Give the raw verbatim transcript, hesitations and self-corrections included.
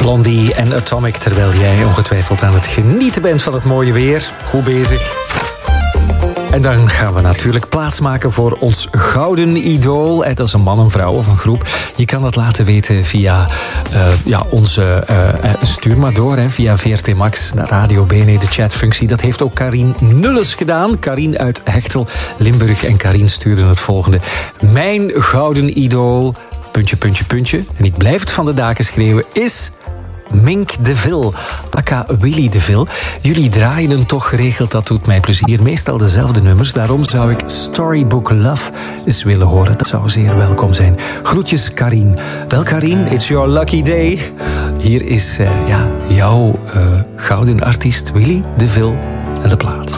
Blondie en Atomic, terwijl jij ongetwijfeld aan het genieten bent van het mooie weer. Goed bezig. En dan gaan we natuurlijk plaatsmaken voor ons gouden idool. Dat is een man, een vrouw of een groep. Je kan dat laten weten via uh, ja, onze... Uh, stuur maar door, hè, via V R T Max naar Radio B N E, de chatfunctie. Dat heeft ook Karien Nulles gedaan. Karien uit Hechtel, Limburg. En Karien stuurde het volgende. Mijn gouden idool, puntje, puntje, puntje. En ik blijf het van de daken schreeuwen, is... Mink de Vil, aka Willy de Vil. Jullie draaien hem toch geregeld, dat doet mij plezier. Meestal dezelfde nummers, daarom zou ik Storybook Love eens willen horen. Dat zou zeer welkom zijn. Groetjes, Karien. Wel, Karien, it's your lucky day. Hier is uh, ja, jouw uh, gouden artiest Willy de Vil en de plaat.